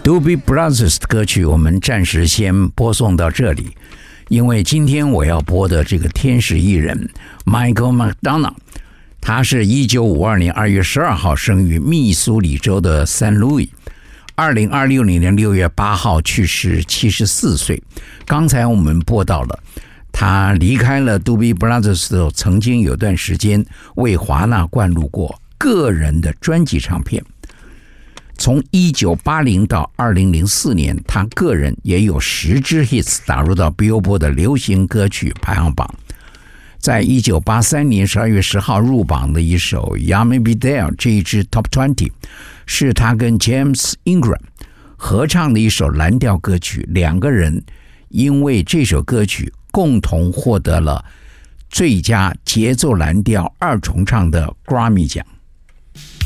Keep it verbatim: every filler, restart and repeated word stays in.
Doobie Brothers 的歌曲我们暂时先播送到这里，因为今天我要播的这个天使艺人 Michael McDonald， 他是一九五二年二月十二号生于密苏里州的 Saint Louis， 二零二六年六月八号去世，七十四岁。刚才我们播到了他离开了 Doobie Brothers 的时候，曾经有段时间为华纳灌录过个人的专辑唱片。从一九八零到二零零四年，他个人也有十支 hits 打入到 Billboard 的流行歌曲排行榜。在一九八三年十二月十号入榜的一首 Yummy Be There， 这一支 Top 二十是他跟 James Ingram 合唱的一首蓝调歌曲，两个人因为这首歌曲共同获得了最佳节奏蓝调二重唱的 Grammy 奖。